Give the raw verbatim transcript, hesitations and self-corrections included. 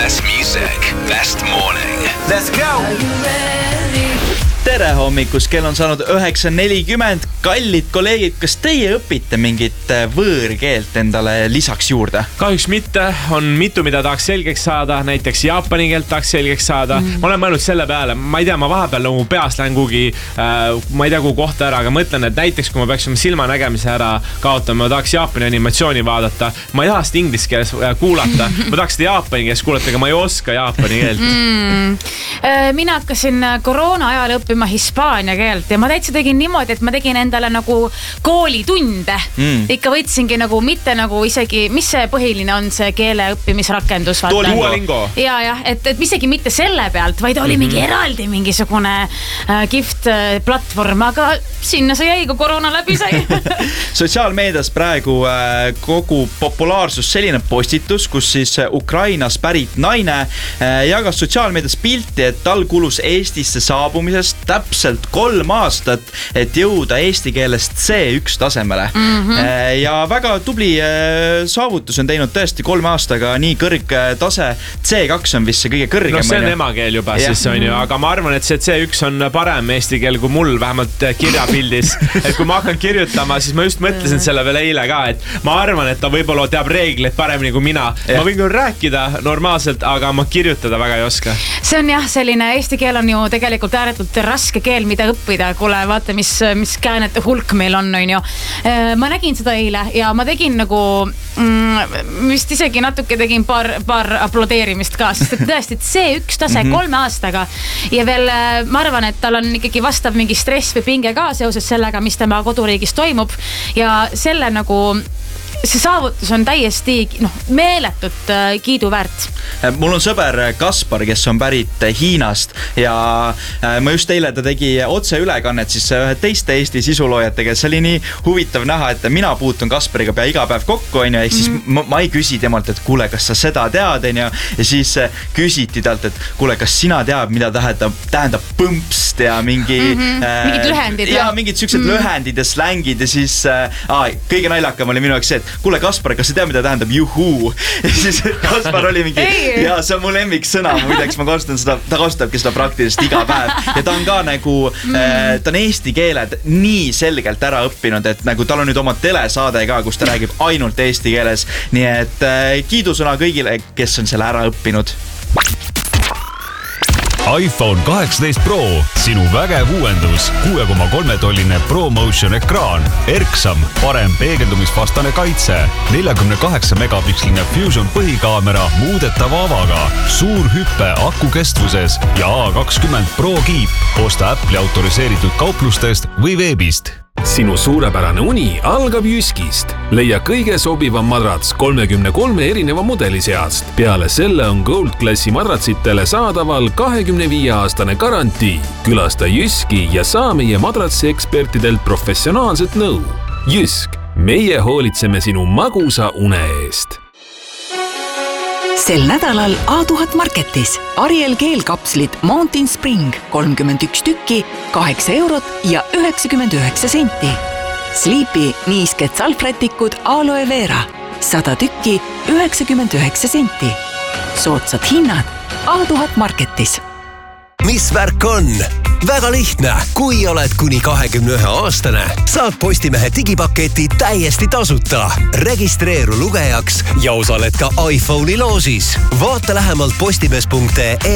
Best music, best morning. Let's go! Tere hommikust, kell on saanud üheksa nelikümmend. Kallid kolleegid, kas teie õpite mingit võõrkeelt endale lisaks juurde? Kahjuks mitte, on mitu, mida tahaks selgeks saada. Näiteks jaapani keelt tahaks selgeks saada. mm. Ma olen mõelnud selle peale, ma ei tea, ma vahepeal nagu peast lähen kuhugi äh, ma ei tea kuhu kohta ära, aga mõtlen, et näiteks kui ma peaks oma silma nägemise ära kaotama, ma tahaks jaapani animatsiooni vaadata, ma ei taha seda inglise keeles kuulata, ma tahaks seda jaapani keeles kuulata, aga ma ei oska jaapani keelt. mm. Mina hakkasin koroona ajal õppima hispaania keelt ja ma täitsa tegin niimoodi, et ma tegin endale nagu koolitunde. Mm. Ikka võtsingi nagu mitte nagu isegi, mis see põhiline on see keele õppimisrakendus? Duolingo. Ja, ja, et, et isegi mitte selle pealt, vaid oli mm-hmm. mingi eraldi mingisugune äh, gift äh, platvorm, aga sinna see jäi, kui koroona läbi sai. Sotsiaalmeedias praegu äh, kogu populaarsus selline postitus, kus siis Ukrainas pärit naine äh, jagas sotsiaalmeedias pilti, et tal kulus Eestisse saabumisest täpselt kolm aastat, et jõuda eesti keelest C üks tasemele. Mm-hmm. Ja väga tubli saavutus on teinud tõesti kolme aastaga nii kõrg tase. C kaks on vist see kõige kõrgem. No see on emakeel juba ja. Siis on ju, aga ma arvan, et see C üks on parem eesti keel kui mul vähemalt kirjapildis. Et kui ma hakkan kirjutama, siis ma just mõtlesin selle veel eile ka, et ma arvan, et ta võib-olla teab reegleid paremini kui mina. Ja. Ma võin küll rääkida normaalselt, aga ma kirjutada väga ei oska. See on jah, selline eesti keel on ju tegelikult ääretult raske keel, mida õppida. Kuule, vaata, mis, mis käänete hulk meil on, on ju. Ma nägin seda eile ja ma tegin nagu, mm, vist isegi natuke tegin paar, paar aplodeerimist ka, sest et tõesti, et C üks tase mm-hmm. kolme aastaga ja veel ma arvan, et tal on ikkagi vastav mingi stress või pinge ka seoses sellega, mis tema koduriigis toimub ja selle nagu see saavutus on täiesti no, meeletut äh, kiidu väärt. Mul on sõber Kaspar, kes on pärit Hiinast ja äh, ma just eile ta tegi otse ülekannet siis ühe teiste Eesti sisuloojatega. See oli nii huvitav näha, et mina puutun Kaspariga pea iga päev kokku, on ju, ehk siis mm-hmm. ma, ma ei küsi temalt, et kuule, kas sa seda tead, on ju, ja siis äh, küsiti talt, et kuule, kas sina tead, mida tähendab, tähendab põmpst ja mingi mm-hmm. äh, mingid lühendid. Ja mingid süksed mm-hmm. lühendid ja slängid ja siis äh, aa, kõige naljakam oli minu jaoks see, et kuule Kaspar, kas sa tead, mida tähendab juhuu? Ja siis Kaspar oli mingi, ja see on mu lemmik sõna, muideks ma kasutan seda, ta kasutabki seda praktiliselt iga päev. Ja ta on ka nagu, mm. äh, ta on eesti keeled nii selgelt ära õppinud, et nagu tal on nüüd oma telesaade ka, kus ta räägib ainult eesti keeles. Nii et äh, kiidusõna kõigile, kes on selle ära õppinud. iPhone kaheksateist Pro, sinu vägev uuendus, kuue koma kolme tolline ProMotion ekraan, erksam, parem peegeldumisvastane kaitse, nelikümmend kaheksa megapiksline Fusion põhikaamera muudetava avaga, suur hüppe aku kestvuses ja A kakskümmend Pro kiip. Osta Apple'i autoriseeritud kauplustest või veebist. Sinu suurepärane uni algab Jyskist. Leia kõige sobivam madrats kolmekümne kolme erineva mudeli seast. Peale selle on Gold Classi madratsitele saadaval kahekümne viie aastane garantii. Külasta Jyski ja saa meie madratsi ekspertidelt professionaalset nõu. Jysk, meie hoolitseme sinu magusa une eest. Sel nädalal A tuhat Marketis Ariel keelkapslid Mountain Spring kolmkümmend üks tükki, kaheksa eurot ja üheksakümmend üheksa senti. Sleepy niisked salfrätikud Aloe Vera sada tükki, üheksakümmend üheksa senti. Soodsad hinnad A tuhat Marketis. Mis värk on? Väga lihtne, kui oled kuni kahekümne ühe aastane, saad Postimehe digipaketi täiesti tasuta. Registreeru lugejaks ja osaled ka iPhone'i loosis. Vaata lähemalt postimees punkt ee